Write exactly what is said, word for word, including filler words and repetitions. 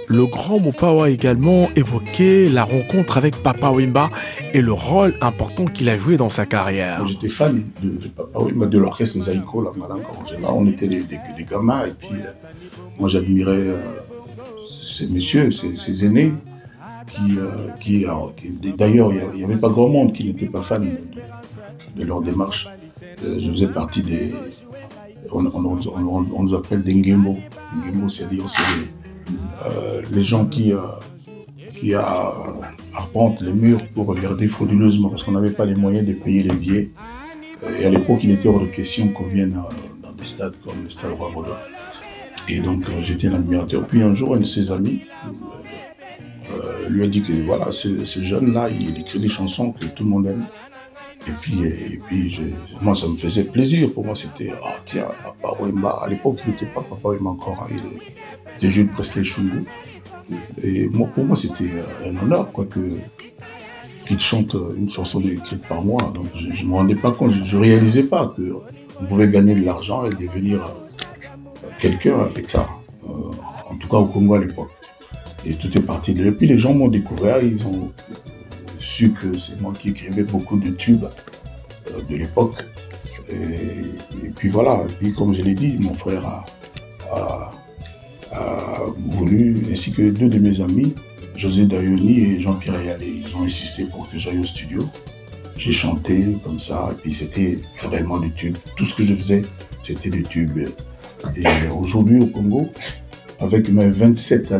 Le grand Mopao a également évoqué la rencontre avec Papa Wemba et le rôle important qu'il a joué dans sa carrière. Moi, j'étais fan de, de Papa Wemba, de l'orchestre Zaïko, la Malanga en général. On était des, des, des gamins et puis euh, moi j'admirais euh, ces messieurs, ces, ces aînés qui, euh, qui, euh, qui d'ailleurs il n'y avait pas grand monde qui n'était pas fan de, de leur démarche. Euh, je faisais partie des... On, on, on, on nous appelle des Ngembo. Ngembo, c'est-à-dire c'est les, euh, les gens qui, euh, qui a, arpentent les murs pour regarder frauduleusement parce qu'on n'avait pas les moyens de payer les billets. Et à l'époque, il était hors de question qu'on vienne euh, dans des stades comme le stade Roi Baudouin. Et donc, euh, j'étais un admirateur. Puis un jour, un de ses amis euh, lui a dit que voilà, ce, ce jeune-là, il écrit des chansons que tout le monde aime. Et puis, et puis je, moi, ça me faisait plaisir. Pour moi, c'était, ah oh, tiens, Papa Wemba. À l'époque, il n'était pas Papa Wemba encore. Hein, il était Jules Presley Chungu. Et moi, pour moi, c'était un honneur, quoi, que, qu'il chante une chanson écrite par moi. Donc, je ne me rendais pas compte, je ne réalisais pas qu'on pouvait gagner de l'argent et devenir euh, quelqu'un avec ça. Euh, en tout cas, au Congo à l'époque. Et tout est parti de là. Et puis, les gens m'ont découvert, ils ont su que c'est moi qui écrivais beaucoup de tubes euh, de l'époque. Et, et puis voilà, et puis comme je l'ai dit, mon frère a, a, a voulu, ainsi que deux de mes amis, José Dayoni et Jean-Pierre Ayalé, ils ont insisté pour que j'aille au studio. J'ai chanté comme ça, et puis c'était vraiment des tubes. Tout ce que je faisais, c'était des tubes. Et aujourd'hui au Congo, avec mes vingt-sept